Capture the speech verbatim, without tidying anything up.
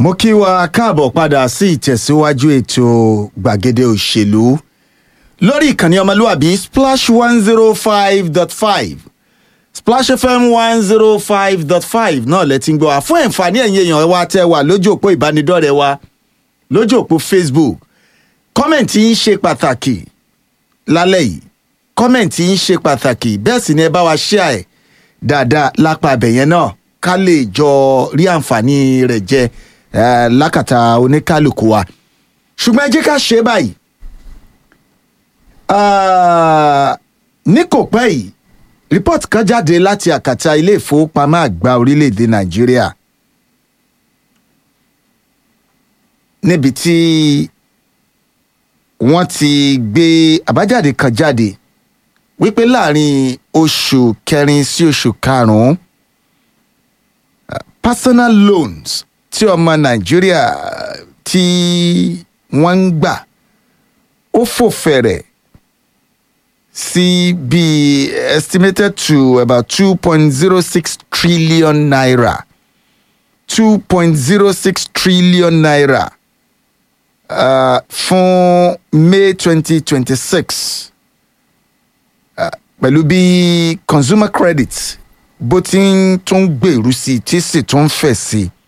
mo kí wa káàbọ̀ padà sí ìtẹ̀síwájú ètò gbàgede òṣèlú lórí ìkànnì ọmọlúwàbí splash one zero five dot five splash fm one zero five dot five náà lẹ ti ń gbọ́ wá fún ẹ̀ǹfààní ẹ̀yin èèyàn wa tẹ́ wà lójú òpó ìbánidọ́rẹ̀ẹ́ wa lójú òpó facebook kọ́mẹ̀ntì yín ṣe pàtàkì lálẹ́ yìí kọ́mẹ̀ntì yín ṣe pàtàkì bẹ́ẹ̀ sì ni ẹ bá wa share ẹ̀ dáadáa lápá abẹ̀yẹn náà ká lè jọ rí àǹfààní rẹ̀ jẹ Uh, lákàtà oníkálukú wa ṣùgbọ́n ẹ jẹ́ ká ṣe báyìí uh, ní kò pẹ́ yìí report kan jáde láti àkàtà ilé ìfowópamọ́ àgbà orílẹ̀-èdè nàìjíríà níbi tí wọ́n ti gbé àbájáde kan jáde wípé láàrin oṣù kẹrin sí oṣù karùn-ún uh, personal loans tí ọmọ nàìjíríà tí wọ́n ń gbà ó fò fẹ̀rẹ̀ sí bíi estimated to about two point zero six trillion naira two point zero six trillion naira uh, fún May twenty twenty six uh, pẹ̀lú bí consumer credit bó ti ń tún gbèrú sí tí sì tún fẹ̀ sí.